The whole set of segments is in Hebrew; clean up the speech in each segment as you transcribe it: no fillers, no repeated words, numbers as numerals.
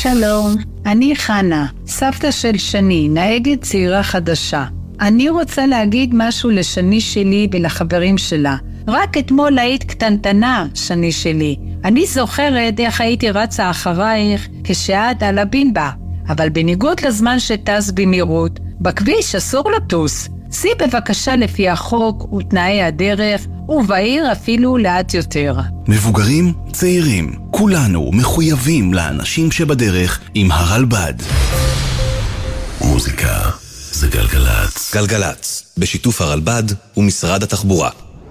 שלום, אני חנה, סבתא של שני, נהגת צעירה חדשה. אני רוצה להגיד משהו לשני שלי ולחברים שלה. רק אתמול היית קטנטנה, שני שלי. אני זוכרת איך הייתי רצה אחרייך כשאת על הבינבה. אבל בניגוד לזמן שטס במהירות, בכביש אסור לטוס. סי בבקשה לפי החוק ותנאי הדרך, ובעיר אפילו לאט יותר. מבוגרים, צעירים, כולנו מחויבים לאנשים שבדרך עם הרלב"ד. מוזיקה זה גלגלץ. גלגלץ, בשיתוף הרלב"ד ומשרד התחבורה.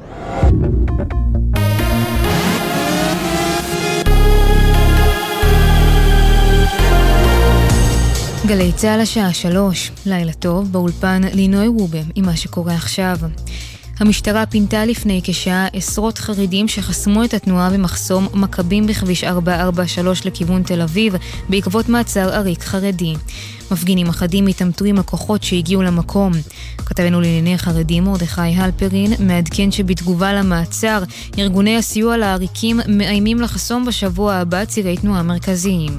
גלי צהל השעה 3, לילה טוב, באולפן לינוי רובה עם מה שקורה עכשיו. המשטרה פינתה לפני כשעה עשרות חרדים שחסמו את התנועה במחסום מכבים בכביש 443 לכיוון תל אביב בעקבות מעצר עריק חרדי. מפגינים אחדים התעמתו עם הכוחות שהגיעו למקום. כתבנו לענייני חרדים מרדכי הלפרין מעדכן שבתגובה למעצר ארגוני הסיוע לעריקים מאיימים לחסום בשבוע הבא צירי תנועה מרכזיים.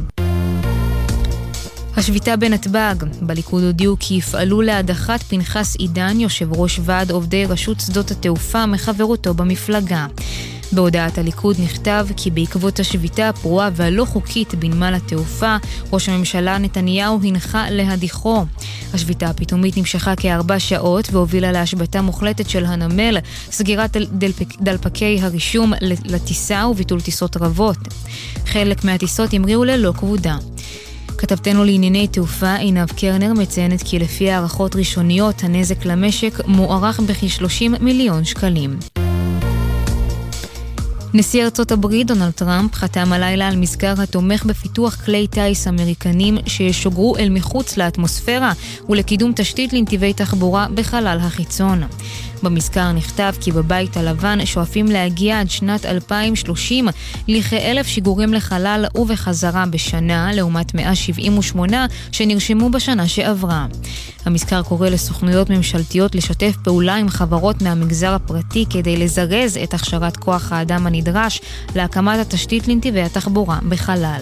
השביתה בנתב"ג, בליכוד הודיעו כי יפעלו להדחת פנחס עידן, יושב ראש ועד עובדי רשות שדות התעופה מחברותו במפלגה. בהודעת הליכוד נכתב כי בעקבות השביתה הפרועה והלא חוקית בנמל התעופה, ראש הממשלה נתניהו הנחה להדיחו. השביתה הפתאומית נמשכה כ4 שעות והובילה להשבתה מוחלטת של הנמל, סגירת דלפקי הרישום לטיסה וביטול טיסות רבות. חלק מהטיסות המריאו ללא כבודה. כתבתנו לענייני תעופה עינב קרנר מציינת כי לפי הערכות ראשוניות הנזק למשק מוערך בכ-30 מיליון שקלים. נשיא ארצות הברית דונלד טראמפ חתם הלילה על מזכר התומך בפיתוח כלי טייס אמריקנים שישוגרו אל מחוץ לאטמוספירה ולקידום תשתית לנתיבי תחבורה בחלל החיצון. במזכר נכתב כי בבית הלבן שואפים להגיע עד שנת 2030 לכ-1,000 שיגורים לחלל ובחזרה בשנה, לעומת 178 שנרשמו בשנה שעברה. המזכר קורא לסוכנויות ממשלתיות לשתף פעולה עם חברות מהמגזר הפרטי כדי לזרז את הכשרת כוח האדם הנדרש להקמת התשתית לנתיבי התחבורה בחלל.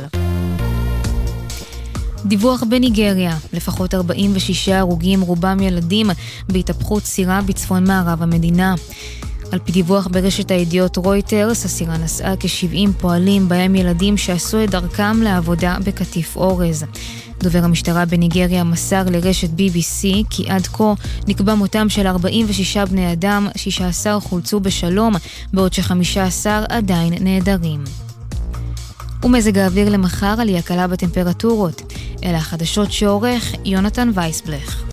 דיווח בניגריה, לפחות 46 הרוגים, רובם ילדים, בהתהפכות סירה בצפון מערב המדינה. על פי דיווח ברשת הידיעות רויטרס, הסירה נסעה כ-70 פועלים, בהם ילדים שעשו את דרכם לעבודה בקטיף אורז. דובר המשטרה בניגריה מסר לרשת BBC כי עד כה נקבע מותם של 46 בני אדם, 16 חולצו בשלום, בעוד ש15 עדיין נעדרים. ומזג האוויר למחר, עלייה קלה בטמפרטורות. אלה החדשות שעורך יונתן וייסבלך.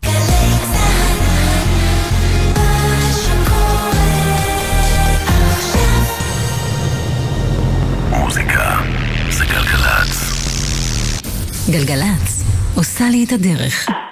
מוזיקה זה גלגלץ. גלגלץ עושה לי את הדרך.